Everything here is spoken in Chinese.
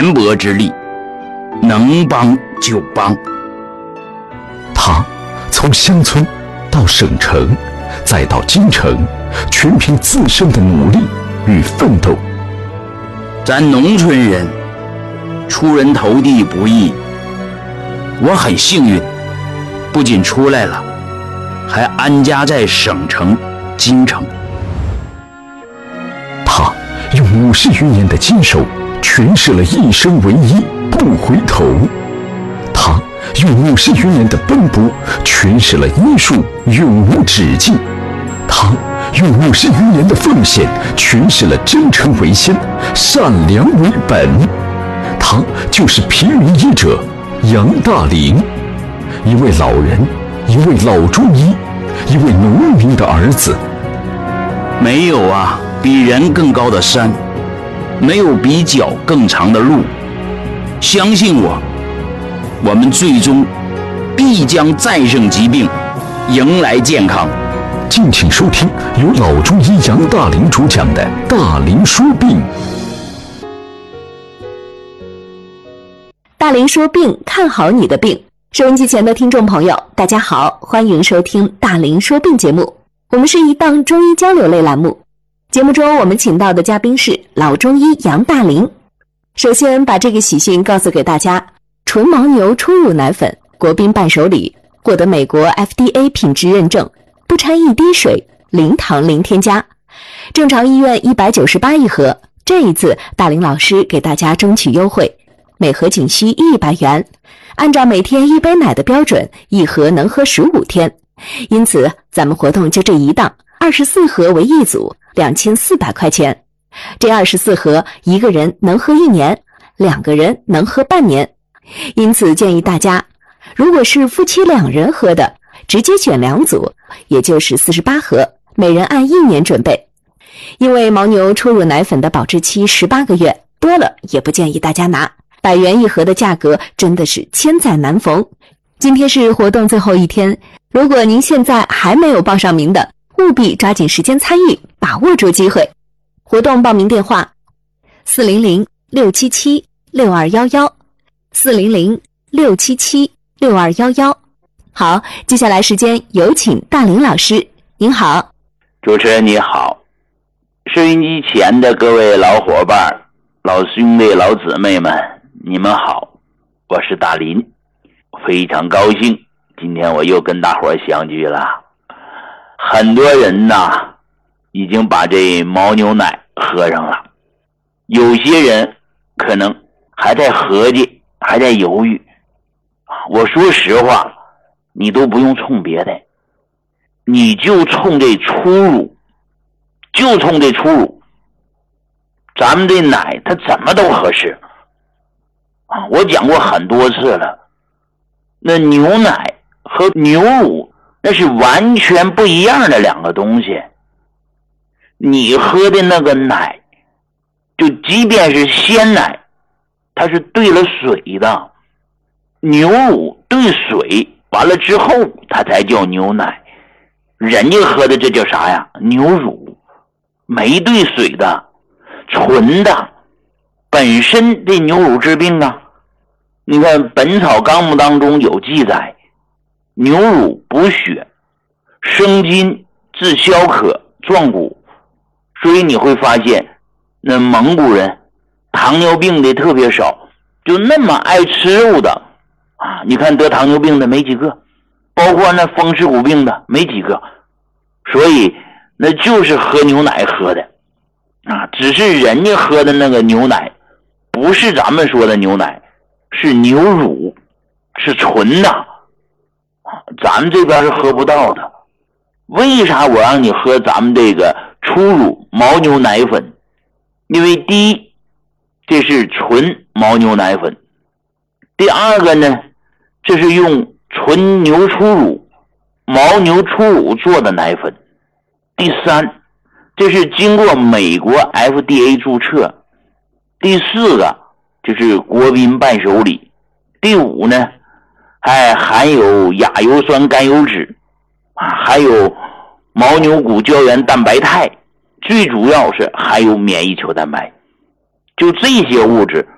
绵薄之力，能帮就帮。 他从乡村到省城，再到京城，全凭自身的努力与奋斗。 咱农村人出人头地不易，我很幸运，不仅出来了，还安家在省城京城。 他用50余年的坚守诠释了一生唯一不回头，他用50余年的奔波诠释了医术永无止境，他用50余年的奉献诠释了真诚为先，善良为本。他就是平民医者杨大龄，一位老人，一位老中医，一位农民的儿子。 没有啊比人更高的山，没有比脚更长的路。相信我，我们最终必将战胜疾病，迎来健康。 敬请收听由老中医杨大龄主讲的《大龄说病》。 大龄说病，看好你的病。收音机前的听众朋友，大家好，欢迎收听大龄说病节目。我们是一档中医交流类栏目，节目中我们请到的嘉宾是老中医杨大龄。首先把这个喜讯告诉给大家，纯牦牛初乳奶粉国宾伴手礼获得美国 FDA 品质认证，不掺一滴水，零糖零添加，正常医院198一盒，这一次大龄老师给大家争取优惠，每盒仅需100元，按照每天1杯奶的标准，一盒能喝15天。因此咱们活动就这一档，24盒为一组，2400块钱。这24盒一个人能喝1年，2个人能喝半年。因此建议大家，如果是夫妻2人喝的，直接选2组，也就是48盒，每人按1年准备。因为牦牛初乳奶粉的保质期18个月，多了也不建议大家拿，100元一盒的价格真的是千载难逢。今天是活动最后一天，如果您现在还没有报上名的，务必抓紧时间参与，把握住机会。活动报名电话400-677-6211 400-677-6211。好，接下来时间有请大龄老师。您好。 主持人你好，收音机前的各位老伙伴、老兄弟、老姊妹们，你们好，我是大林，非常高兴今天我又跟大伙相聚了。很多人呐已经把这牦牛奶喝上了，有些人可能还在合计，还在犹豫。我说实话，你都不用冲别的，你就冲这初乳，就冲这初乳，咱们这奶它怎么都合适啊！我讲过很多次了，那牛奶和牛乳那是完全不一样的2个东西。你喝的那个奶，就即便是鲜奶，它是兑了水的，牛乳兑水完了之后它才叫牛奶，人家喝的这叫啥呀？牛乳，没兑水的，纯的。本身这牛乳治病啊，你看《本草纲目》当中有记载，牛乳补血，生津，治消渴，壮骨。所以你会发现那蒙古人糖尿病的特别少，就那么爱吃肉的啊，你看得糖尿病的没几个，包括那风湿骨病的没几个，所以那就是喝牛奶喝的啊，只是人家喝的那个牛奶不是咱们说的牛奶，是牛乳，是纯的啊，咱们这边是喝不到的。为啥我让你喝咱们这个初乳牦牛奶粉？因为第一，这是纯牦牛奶粉；第二个呢，这是用纯牛初乳、牦牛初乳做的奶粉；第三，这是经过美国 FDA 注册；第四个就是国宾伴手礼；第五呢，还含有亚油酸甘油酯啊，还有牦牛骨胶原蛋白肽，最主要是含有免疫球蛋白。就这些物质